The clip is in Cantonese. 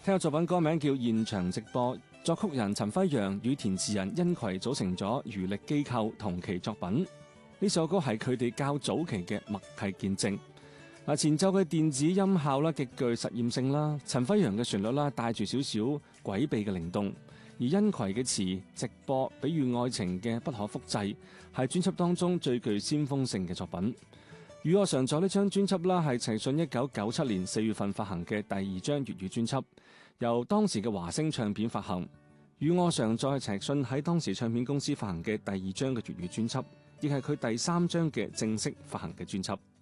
聽下作品歌名叫《現場直播》，作曲人陳輝陽與填詞人殷葵組成咗餘力機構同期作品。呢首歌係佢哋較早期嘅默契見證。前奏嘅電子音效啦，極具實驗性啦；陳輝陽嘅旋律啦，帶住少少詭秘嘅靈動；而殷葵嘅詞直播，比喻愛情嘅不可複製，係專輯當中最具先鋒性嘅作品。與我常在呢張專輯啦，係陳奕迅1997年4月份發行嘅第2張粵語專輯，由當時嘅華星唱片發行。與我常在係陳奕迅喺當時唱片公司發行嘅第2張嘅粵語專輯，亦係佢第3張嘅正式發行嘅專輯。